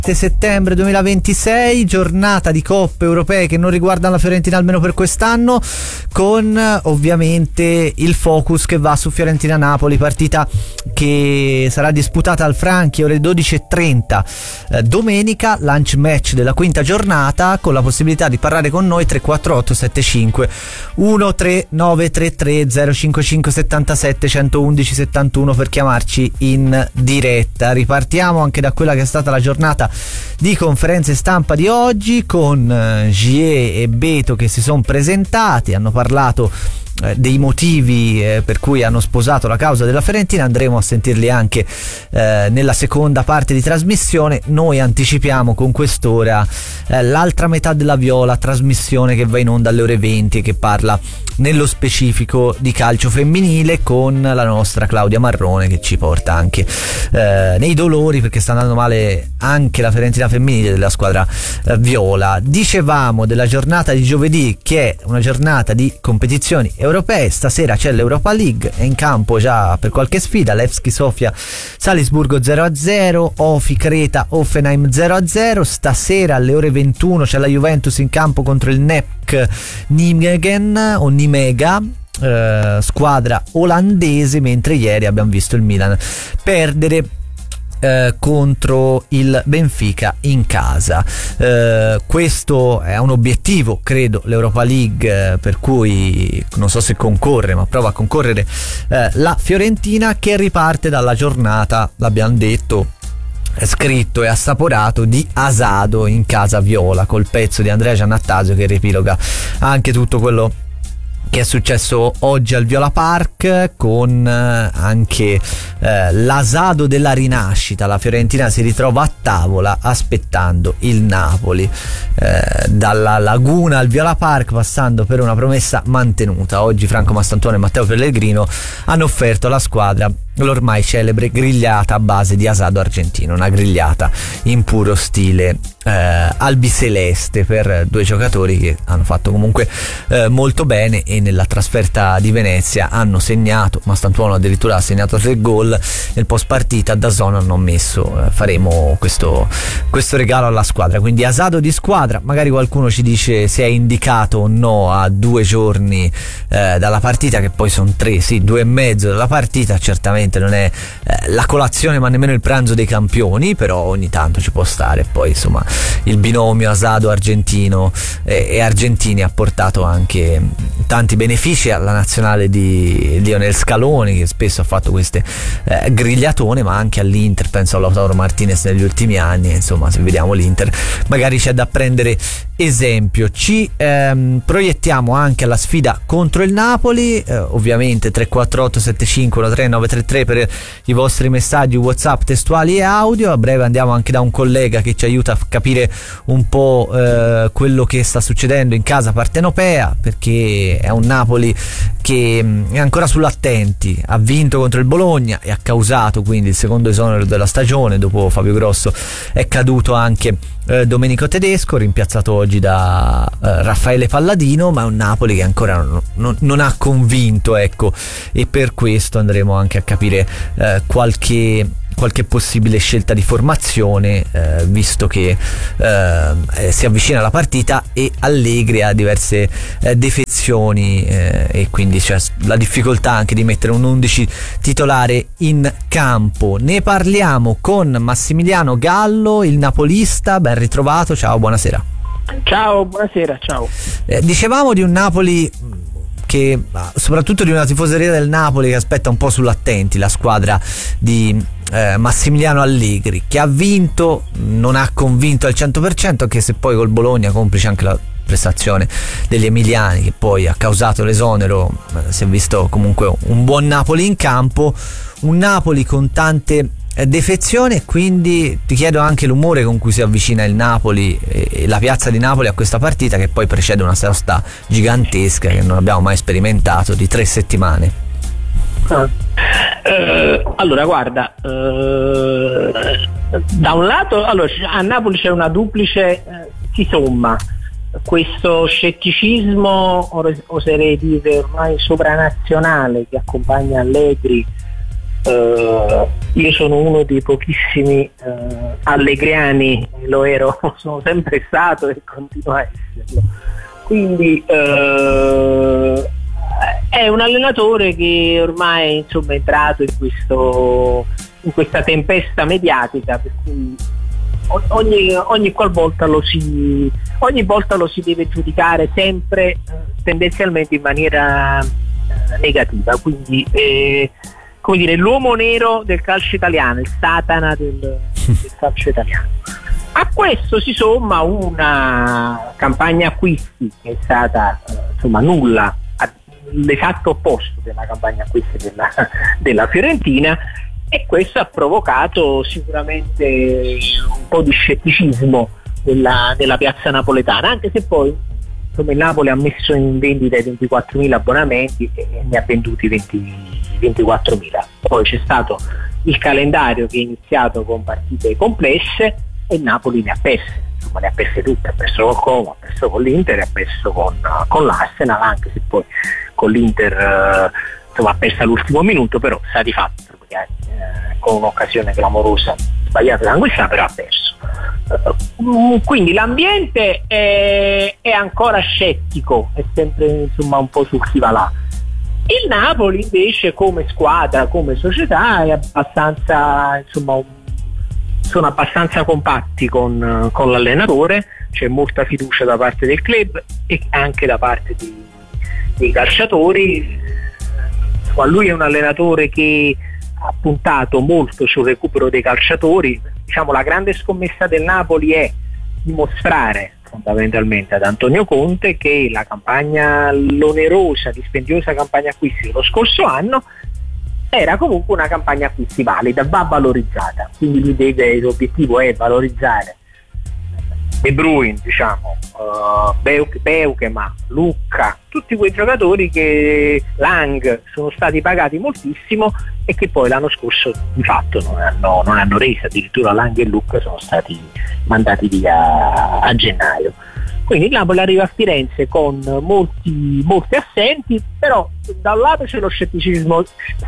settembre 2026, giornata di coppe europee che non riguardano la Fiorentina almeno per quest'anno, con ovviamente il focus che va su Fiorentina-Napoli, partita che sarà disputata al Franchi ore 12:30 domenica, lunch match della quinta giornata, con la possibilità di parlare con noi 348 75 13933 055 77 111 71 per chiamarci in diretta. Ripartiamo anche da quella che è stata la giornata di conferenze stampa di oggi, con Gie e Beto che si sono presentati, hanno parlato dei motivi per cui hanno sposato la causa della Fiorentina. Andremo a sentirli anche nella seconda parte di trasmissione. Noi anticipiamo con quest'ora l'altra metà della Viola, trasmissione che va in onda alle ore 20 e che parla nello specifico di calcio femminile, con la nostra Claudia Marrone che ci porta anche nei dolori, perché sta andando male anche la Fiorentina femminile della squadra viola. Dicevamo della giornata di giovedì, che è una giornata di competizioni europee. Stasera c'è l'Europa League, è in campo già per qualche sfida Levski Sofia Salisburgo 0-0, Ofi Creta Hoffenheim 0-0. Stasera alle ore 21 c'è la Juventus in campo contro il NEC Nijmegen o Nimega, squadra olandese, mentre ieri abbiamo visto il Milan perdere contro il Benfica in casa. Questo è un obiettivo, credo, l'Europa League, per cui non so se concorre, ma prova a concorrere la Fiorentina, che riparte dalla giornata, l'abbiamo detto, scritto e assaporato, di Asado in casa viola, col pezzo di Andrea Giannattasio che riepiloga anche tutto quello che è successo oggi al Viola Park, con anche l'Asado della rinascita. La Fiorentina si ritrova a tavola aspettando il Napoli, dalla Laguna al Viola Park, passando per una promessa mantenuta. Oggi Franco Mastantuono e Matteo Pellegrino hanno offerto alla squadra l'ormai celebre grigliata a base di asado argentino, una grigliata in puro stile albiceleste, per due giocatori che hanno fatto comunque molto bene, e nella trasferta di Venezia hanno segnato. Mastantuono addirittura ha segnato 3 gol nel post partita. DAZN hanno messo faremo questo regalo alla squadra, quindi asado di squadra. Magari qualcuno ci dice se è indicato o no a 2 giorni dalla partita, che poi sono 3, sì, 2 e mezzo dalla partita. Certamente non è la colazione, ma nemmeno il pranzo dei campioni, però ogni tanto ci può stare. Poi insomma il binomio asado argentino e argentini ha portato anche tanti benefici alla nazionale di Lionel Scaloni, che spesso ha fatto queste grigliatone, ma anche all'Inter, penso a Lautaro Martinez negli ultimi anni. Insomma, se vediamo l'Inter magari c'è da prendere esempio. Ci proiettiamo anche alla sfida contro il Napoli, ovviamente 348 75 13933 per i vostri messaggi WhatsApp testuali e audio. A breve andiamo anche da un collega che ci aiuta a capire un po' quello che sta succedendo in casa partenopea, perché è un Napoli che è ancora sull'attenti. Ha vinto contro il Bologna e ha causato quindi il secondo esonero della stagione. Dopo Fabio Grosso è caduto anche Domenico Tedesco, rimpiazzato oggi da Raffaele Palladino, ma è un Napoli che ancora non ha convinto, ecco, e per questo andremo anche a capire qualche possibile scelta di formazione, visto che si avvicina la partita e Allegri ha diverse defezioni, e quindi c'è la difficoltà anche di mettere un 11 titolare in campo. Ne parliamo con Massimiliano Gallo, il napolista. Ben ritrovato, ciao, buonasera. Ciao, buonasera, ciao. Dicevamo di un Napoli che, soprattutto di una tifoseria del Napoli, che aspetta un po' sull'attenti la squadra di Massimiliano Allegri, che ha vinto, non ha convinto al 100%, anche se poi col Bologna, complice anche la prestazione degli emiliani, che poi ha causato l'esonero, si è visto comunque un buon Napoli in campo, un Napoli con tante defezioni. E quindi ti chiedo anche l'umore con cui si avvicina il Napoli e la piazza di Napoli a questa partita, che poi precede una sosta gigantesca che non abbiamo mai sperimentato, di 3 settimane. Allora guarda, da un lato, allora, a Napoli c'è una duplice, si somma questo scetticismo, oserei dire ormai sovranazionale, che accompagna Allegri Io sono uno dei pochissimi allegriani, lo ero, sono sempre stato e continuo a esserlo. Quindi è un allenatore che ormai insomma è entrato in questa tempesta mediatica, per cui ogni volta lo si deve giudicare sempre tendenzialmente in maniera negativa, quindi come dire, l'uomo nero del calcio italiano, il Satana del calcio italiano. A questo si somma una campagna acquisti che è stata insomma nulla, l'esatto opposto della campagna acquisti della Fiorentina, e questo ha provocato sicuramente un po' di scetticismo della piazza napoletana, anche se poi insomma il Napoli ha messo in vendita 24.000 abbonamenti e ne ha venduti 24.000. Poi c'è stato il calendario che è iniziato con partite complesse e il Napoli ne ha perse, insomma ne ha perse tutte, ha perso col Como, ha perso con l'Inter e ha perso con l'Arsenal, anche se poi con l'Inter insomma ha perso all'ultimo minuto, però sa di fatto con un'occasione clamorosa sbagliata da Anguissa, però ha perso. Quindi l'ambiente è ancora scettico, è sempre insomma un po' sul chi va là. Il Napoli invece come squadra, come società è abbastanza insomma sono abbastanza compatti con l'allenatore, c'è molta fiducia da parte del club e anche da parte dei calciatori. Lui è un allenatore che ha puntato molto sul recupero dei calciatori. Diciamo, la grande scommessa del Napoli è dimostrare fondamentalmente ad Antonio Conte che la campagna, l'onerosa, dispendiosa campagna acquisti dello scorso anno era comunque una campagna acquisti valida, va valorizzata, quindi l'obiettivo è valorizzare De Bruyne, diciamo, Beukema, Lucca, tutti quei giocatori che Lang sono stati pagati moltissimo e che poi l'anno scorso di fatto non hanno reso, addirittura Lang e Lucca sono stati mandati via a gennaio. Quindi il Napoli arriva a Firenze con molti assenti, però da un lato c'è lo scetticismo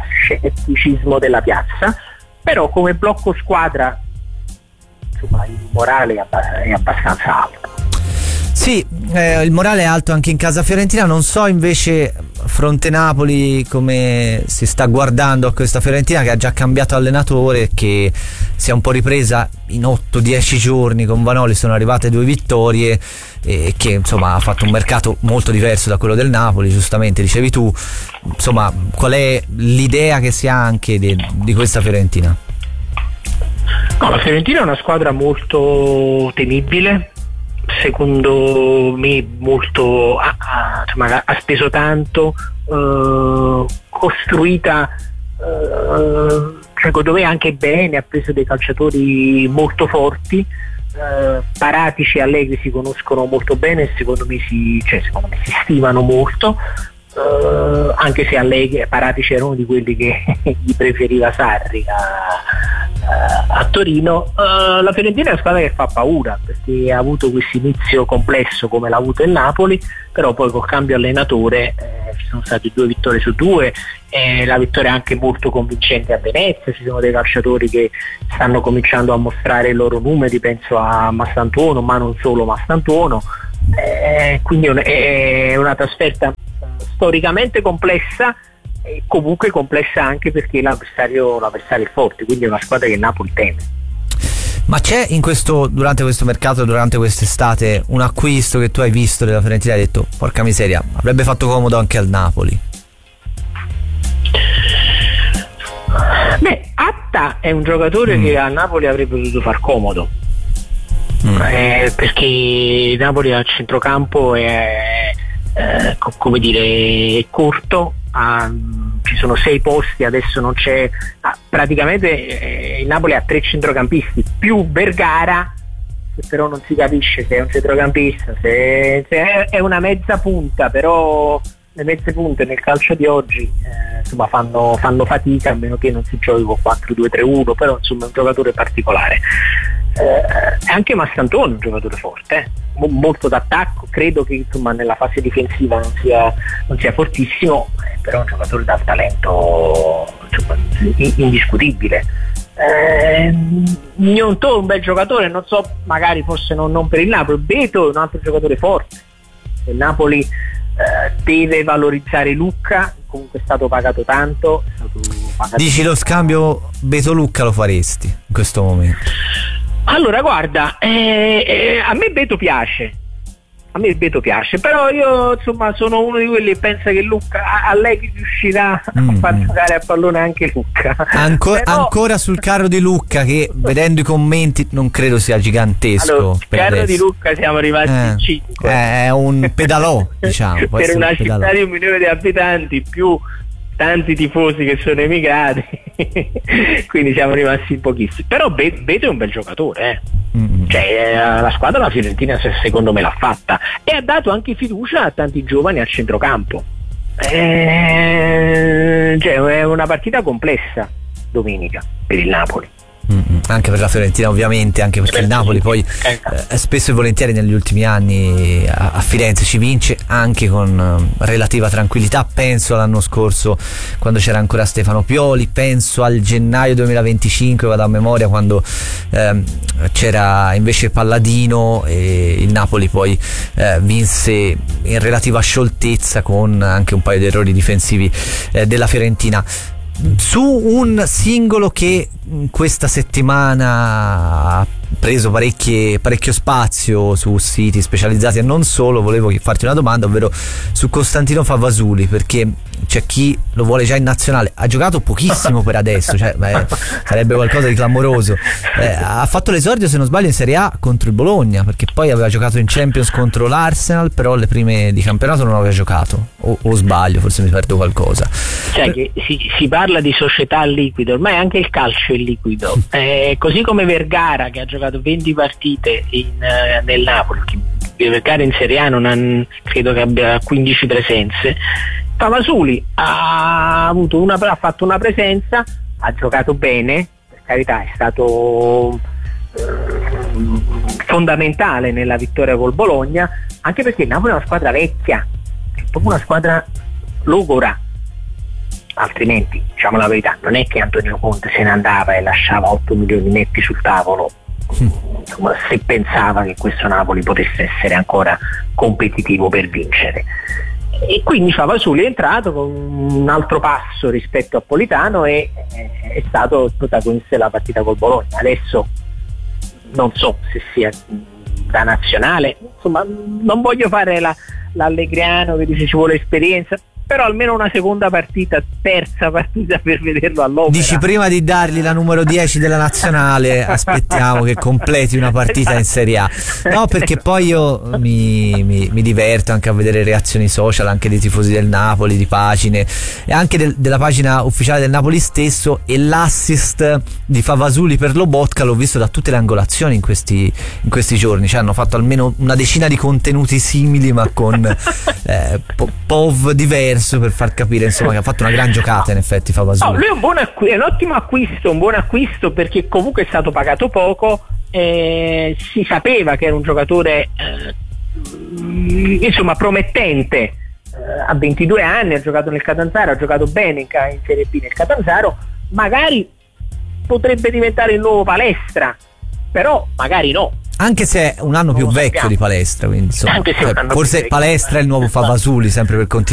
della piazza, però come blocco squadra insomma il morale è abbastanza alto. Sì, il morale è alto anche in casa fiorentina. Non so invece fronte Napoli come si sta guardando a questa Fiorentina che ha già cambiato allenatore, che si è un po' ripresa in 8-10 giorni. Con Vanoli sono arrivate 2 vittorie e che insomma ha fatto un mercato molto diverso da quello del Napoli, giustamente dicevi tu. Insomma, qual è l'idea che si ha anche di questa Fiorentina? No, la Fiorentina è una squadra molto temibile, secondo me molto ha speso tanto, costruita secondo me anche bene, ha preso dei calciatori molto forti. Paratici e Allegri si conoscono molto bene e secondo me si stimano molto, anche se Allegri, Paratici era uno di quelli che gli preferiva Sarri a Torino. La Fiorentina è una squadra che fa paura perché ha avuto questo inizio complesso come l'ha avuto il Napoli, però poi col cambio allenatore ci sono state 2 vittorie su 2, la vittoria è anche molto convincente a Venezia, ci sono dei calciatori che stanno cominciando a mostrare i loro numeri, penso a Mastantuono, ma non solo Mastantuono, quindi è una trasferta storicamente complessa e comunque complessa anche perché l'avversario è forte, quindi è una squadra che il Napoli teme. Ma c'è durante questo mercato, durante quest'estate, un acquisto che tu hai visto della Fiorentina e hai detto porca miseria, avrebbe fatto comodo anche al Napoli? Atta è un giocatore che al Napoli avrebbe potuto far comodo, perché il Napoli al centrocampo è come dire è corto, ci sono 6 posti, adesso non c'è, praticamente il Napoli ha 3 centrocampisti più Vergara, che però non si capisce se è un centrocampista, se è una mezza punta, però le mezze punte nel calcio di oggi insomma fanno fatica, a meno che non si giochi con 4-2-3-1, però insomma è un giocatore particolare. Anche Mastantuono è un giocatore forte, molto d'attacco, credo che insomma nella fase difensiva non sia fortissimo, però è un giocatore dal talento insomma, indiscutibile. Gnonto è un bel giocatore, non so, magari forse non per il Napoli. Beto è un altro giocatore forte. Il Napoli deve valorizzare Lucca, comunque è stato pagato tanto, Dici lo scambio Beto-Lucca lo faresti in questo momento? Allora guarda, a me Beto piace, però io insomma sono uno di quelli che pensa che Lucca, a lei riuscirà a far giocare a pallone anche Lucca. Ancora sul carro di Lucca, che vedendo i commenti non credo sia gigantesco. Allora, il carro adesso di Lucca siamo rimasti in 5. È un pedalò, diciamo. Per una città di 1 milione di abitanti più tanti tifosi che sono emigrati, quindi siamo rimasti pochissimi. Però Beto è un bel giocatore, Cioè, la squadra la Fiorentina secondo me l'ha fatta e ha dato anche fiducia a tanti giovani al centrocampo. Cioè, è una partita complessa domenica per il Napoli. Anche per la Fiorentina ovviamente, anche perché il Napoli poi spesso e volentieri negli ultimi anni a Firenze ci vince anche con relativa tranquillità. Penso all'anno scorso quando c'era ancora Stefano Pioli, penso al gennaio 2025, vado a memoria, quando c'era invece Palladino e il Napoli poi vinse in relativa scioltezza con anche un paio di errori difensivi della Fiorentina. Su un singolo che questa settimana ha preso parecchio spazio su siti specializzati e non solo, volevo farti una domanda, ovvero su Costantino Favasuli, perché c'è chi lo vuole già in nazionale. Ha giocato pochissimo per adesso, cioè, sarebbe qualcosa di clamoroso. Ha fatto l'esordio, se non sbaglio, in Serie A contro il Bologna, perché poi aveva giocato in Champions contro l'Arsenal, però le prime di campionato non aveva giocato, o sbaglio, forse mi perdo qualcosa. Cioè che si parla di società liquide, ormai anche il calcio è liquido, così come Vergara, che ha giocato 20 partite nel Napoli, Vergara in Serie A credo che abbia 15 presenze. Favasuli ha fatto una presenza, ha giocato bene, per carità, è stato fondamentale nella vittoria col Bologna, anche perché il Napoli è una squadra vecchia, è proprio una squadra logora. Altrimenti, diciamo la verità, non è che Antonio Conte se ne andava e lasciava 8 milioni netti sul tavolo, insomma, se pensava che questo Napoli potesse essere ancora competitivo per vincere. E quindi Favasuli è entrato con un altro passo rispetto a Politano e è stato il protagonista della partita col Bologna. Adesso non so se sia da nazionale, insomma non voglio fare l'allegriano che dice ci vuole esperienza, però almeno una terza partita per vederlo all'opera. Dici, prima di dargli la numero 10 della nazionale aspettiamo che completi una partita in Serie A. No, perché poi io mi diverto anche a vedere reazioni social anche dei tifosi del Napoli, di pagine e anche della pagina ufficiale del Napoli stesso, e l'assist di Favasuli per Lobotka l'ho visto da tutte le angolazioni in questi giorni. Cioè, hanno fatto almeno una decina di contenuti simili ma con POV diverso, per far capire insomma che ha fatto una gran giocata in effetti Favasuli. Lui è un ottimo acquisto, un buon acquisto, perché comunque è stato pagato poco, si sapeva che era un giocatore insomma promettente, a 22 anni, ha giocato nel Catanzaro, ha giocato bene in Serie B nel Catanzaro, magari potrebbe diventare il nuovo Palestra, però magari no. Anche se è un anno più vecchio di Palestra, quindi insomma, forse Palestra è il nuovo Favasuli, sempre per continuare